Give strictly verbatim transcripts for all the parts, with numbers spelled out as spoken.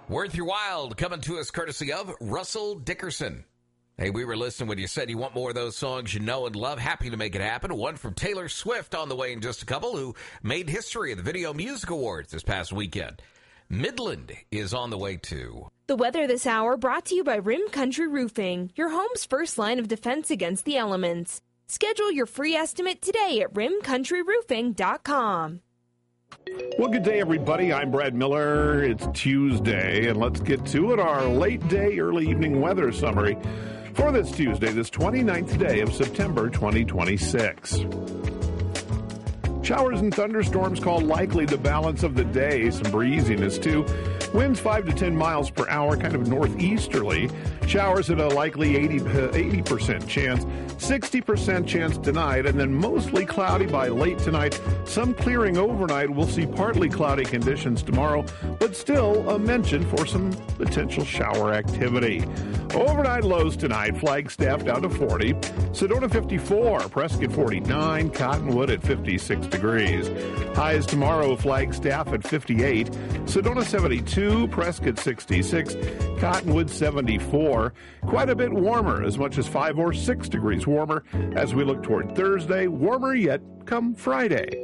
Worth Your While coming to us courtesy of Russell Dickerson. Hey, we were listening when you said you want more of those songs you know and love. Happy to make it happen. One from Taylor Swift on the way in just a couple, who made history at the Video Music Awards this past weekend. Midland is on the way too. The weather this hour brought to you by Rim Country Roofing, your home's first line of defense against the elements. Schedule your free estimate today at rim country roofing dot com. Well, good day, everybody. I'm Brad Miller. It's Tuesday, and let's get to it. Our late day, early evening weather summary for this Tuesday, this twenty-ninth day of September twenty twenty-six. Showers and thunderstorms called likely the balance of the day. Some breeziness, too. Winds five to ten miles per hour, kind of northeasterly. Showers at a likely eighty percent chance, sixty percent chance tonight, and then mostly cloudy by late tonight. Some clearing overnight. We'll see partly cloudy conditions tomorrow, but still a mention for some potential shower activity. Overnight lows tonight, Flagstaff down to forty, Sedona fifty-four, Prescott forty-nine, Cottonwood at fifty-six degrees. Highs tomorrow, Flagstaff at fifty-eight, Sedona seventy-two, Prescott sixty-six, Cottonwood seventy-four. Quite a bit warmer, as much as five or six degrees warmer as we look toward Thursday. Warmer yet come Friday.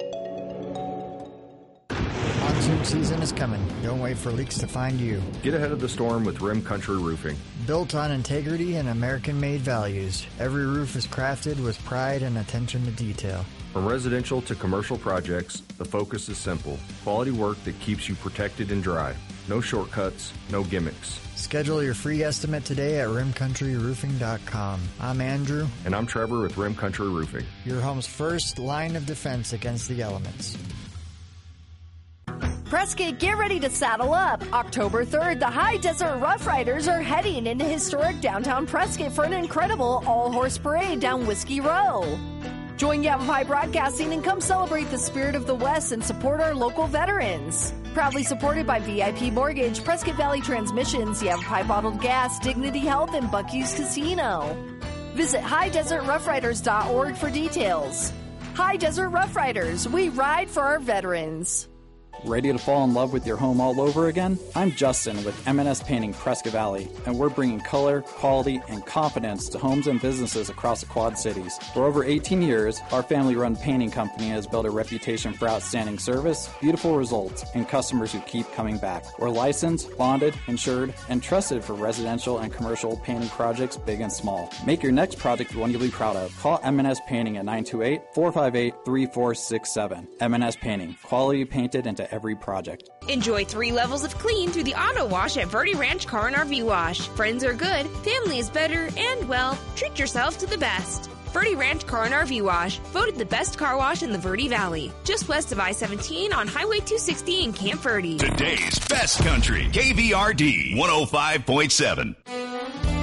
Monsoon season is coming. Don't wait for leaks to find you. Get ahead of the storm with Rim Country Roofing. Built on integrity and American-made values, every roof is crafted with pride and attention to detail. From residential to commercial projects, the focus is simple. Quality work that keeps you protected and dry. No shortcuts, no gimmicks. Schedule your free estimate today at rim country roofing dot com. I'm Andrew. And I'm Trevor with Rim Country Roofing. Your home's first line of defense against the elements. Prescott, get ready to saddle up. October third, the High Desert Rough Riders are heading into historic downtown Prescott for an incredible all-horse parade down Whiskey Row. Join Yavapai Broadcasting and come celebrate the spirit of the West and support our local veterans. Proudly supported by V I P Mortgage, Prescott Valley Transmissions, Yavapai Bottled Gas, Dignity Health, and Buc-ee's Casino. Visit high desert rough riders dot org for details. High Desert Rough Riders, we ride for our veterans. Ready to fall in love with your home all over again? I'm Justin with M and S Painting Prescott Valley, and we're bringing color, quality, and confidence to homes and businesses across the Quad Cities. For over eighteen years, our family-run painting company has built a reputation for outstanding service, beautiful results, and customers who keep coming back. We're licensed, bonded, insured, and trusted for residential and commercial painting projects big and small. Make your next project one you'll be proud of. Call M and S Painting at nine two eight, four five eight, three four six seven. M and S Painting, quality painted into every project. Enjoy three levels of clean through the auto wash at Verde Ranch Car and R V Wash. Friends are good, family is better, and, well, treat yourself to the best. Verde Ranch Car and R V Wash, voted the best car wash in the Verde Valley. Just west of I seventeen on Highway two sixty in Camp Verde. Today's best country, K V R D one oh five point seven.